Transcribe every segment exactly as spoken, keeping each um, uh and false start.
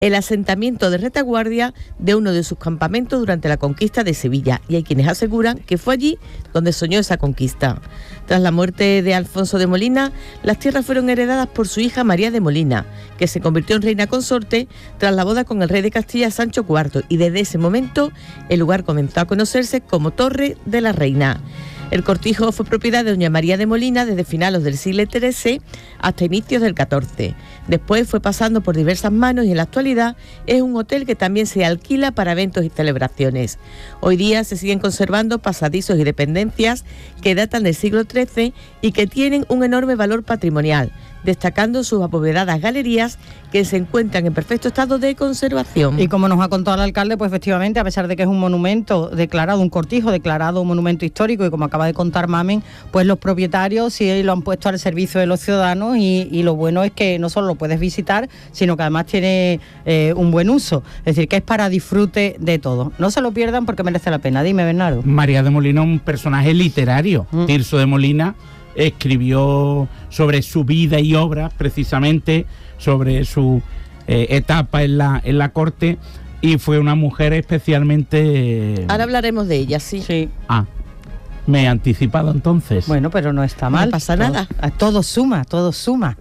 el asentamiento de retaguardia de uno de sus campamentos durante la conquista de Sevilla, y hay quienes aseguran que fue allí donde soñó esa conquista. Tras la muerte de Alfonso de Molina, las tierras fueron heredadas por su hija María de Molina, que se convirtió en reina consorte tras la boda con el rey de Castilla Sancho cuarto, y desde ese momento el lugar comenzó a conocerse como Torre de la Reina. El cortijo fue propiedad de doña María de Molina desde finales del siglo trece hasta inicios del catorce. Después fue pasando por diversas manos y en la actualidad es un hotel que también se alquila para eventos y celebraciones. Hoy día se siguen conservando pasadizos y dependencias que datan del siglo trece y que tienen un enorme valor patrimonial, destacando sus abovedadas galerías que se encuentran en perfecto estado de conservación. Y como nos ha contado el alcalde, pues efectivamente, a pesar de que es un monumento declarado, un cortijo declarado monumento histórico, y como acaba de contar Mamen, pues los propietarios sí lo han puesto al servicio de los ciudadanos, y, y lo bueno es que no solo lo puedes visitar, sino que además tiene eh, un buen uso, es decir, que es para disfrute de todo. No se lo pierdan porque merece la pena. Dime, Bernardo. María de Molina, un personaje literario. Mm. Tirso de Molina escribió sobre su vida y obra, precisamente sobre su eh, etapa en la, en la corte, y fue una mujer especialmente... Ahora hablaremos de ella, sí. Sí. Ah, me he anticipado entonces. Bueno, pero no está mal. No pasa todo, nada. Todo suma, todo suma.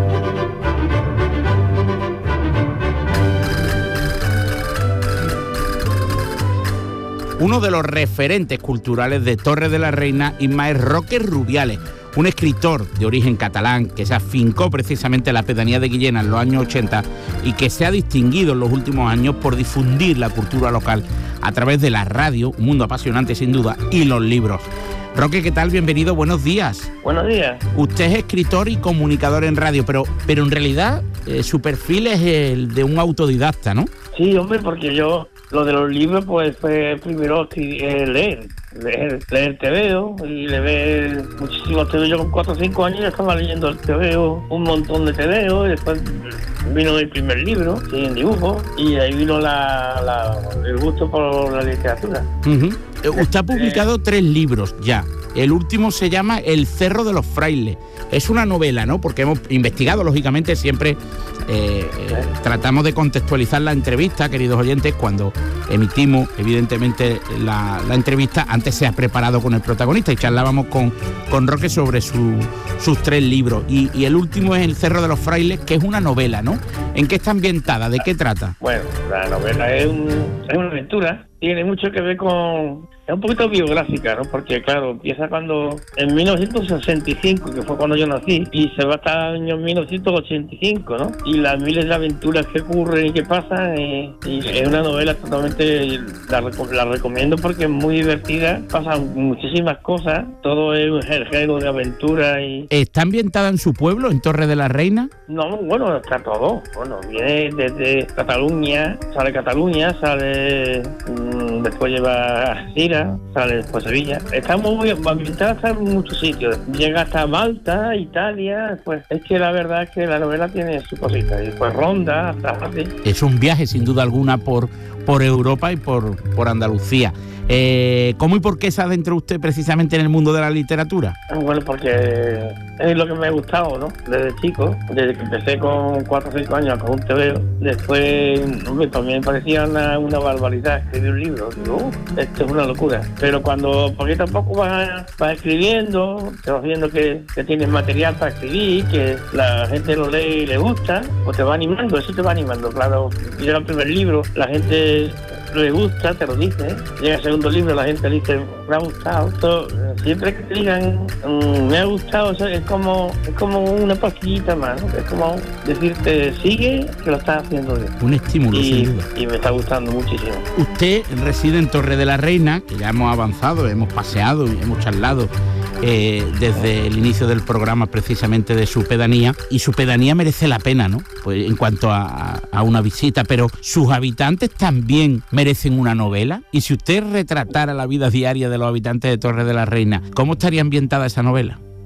Uno de los referentes culturales de Torre de la Reina, Ismael Roque Rubiales, un escritor de origen catalán que se afincó precisamente en la pedanía de Guillena en los años ochenta y que se ha distinguido en los últimos años por difundir la cultura local a través de la radio, un mundo apasionante sin duda, y los libros. Roque, ¿qué tal? Bienvenido, buenos días. Buenos días. Usted es escritor y comunicador en radio, pero, pero en realidad eh, su perfil es el de un autodidacta, ¿no? Sí, hombre, porque yo, lo de los libros, pues fue primero eh, leer. Leer, leer T V O y leer muchísimos T V O. Yo con cuatro o cinco años ya estaba leyendo el T V O, un montón de T V O, y después vino mi primer libro, sí, en dibujo, y ahí vino la, la, el gusto por la literatura. Uh-huh. Usted ha publicado eh, tres libros ya. El último se llama El Cerro de los Frailes. Es una novela, ¿no? Porque hemos investigado, lógicamente, siempre eh, eh, tratamos de contextualizar la entrevista, queridos oyentes, cuando emitimos, evidentemente, la, la entrevista. Antes se ha preparado con el protagonista y charlábamos con, con Roque sobre su, sus tres libros. Y, y el último es El Cerro de los Frailes, que es una novela, ¿no? ¿En qué está ambientada? ¿De qué trata? Bueno, la novela es, un, es una aventura. Tiene mucho que ver con... Es un poquito biográfica, ¿no? Porque, claro, empieza cuando... En mil novecientos sesenta y cinco, que fue cuando yo nací, y se va hasta el año mil novecientos ochenta y cinco, ¿no? Y las miles de aventuras que ocurren y que pasan, y, y es una novela totalmente... La, la recomiendo porque es muy divertida, pasan muchísimas cosas, todo es un género de aventura y... ¿Está ambientada en su pueblo, en Torre de la Reina? No, bueno, está todo. Bueno, viene desde Cataluña, sale Cataluña, sale... Mmm, después lleva Sira, sale después Sevilla. Está muy ambientada, está en muchos sitios. Llega hasta Malta, Italia, pues es que la verdad es que la novela tiene su cosita. Y después Ronda, hasta así. Es un viaje sin duda alguna por, por Europa y por, por Andalucía. Eh, ¿Cómo y por qué se adentró usted precisamente en el mundo de la literatura? Bueno, porque es lo que me ha gustado, ¿no? Desde chico, desde que empecé con cuatro o cinco años con un T V O. Después, hombre, también me parecía una, una barbaridad escribir un libro. Digo, uh, esto es una locura. Pero cuando poquito a poco vas, vas escribiendo, te vas viendo que, que tienes material para escribir, que la gente lo lee y le gusta, pues te va animando, eso te va animando. Claro, llega el primer libro, la gente... le gusta, te lo dice, ¿eh? Llega el segundo libro, la gente dice, me ha gustado. Todo, siempre que te digan, mmm, me ha gustado, o sea, es como es como una pastillita más, ¿no? Es como decirte, sigue, que lo estás haciendo bien. Un estímulo, y, sin duda. Y me está gustando muchísimo. Usted reside en Torre de la Reina, que ya hemos avanzado, hemos paseado y hemos charlado eh, desde el inicio del programa precisamente de su pedanía, y su pedanía merece la pena, ¿no? Pues en cuanto a, a una visita, pero sus habitantes también merecen una novela. Y si usted retratara la vida diaria de los habitantes de Torre de la Reina, ¿cómo estaría ambientada esa novela?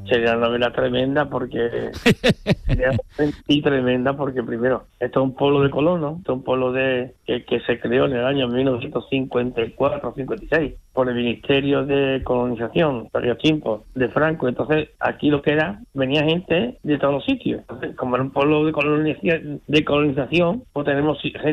sería una novela tremenda porque y tremenda porque primero esto es un pueblo de colonos, esto es un pueblo de que, que se creó en el año mil novecientos cincuenta y cuatro cincuenta y seis por el Ministerio de Colonización, aquellos tiempos de Franco. Entonces aquí lo que era, venía gente de todos los sitios. Entonces, como era un pueblo de colonización, de colonización pues tenemos gente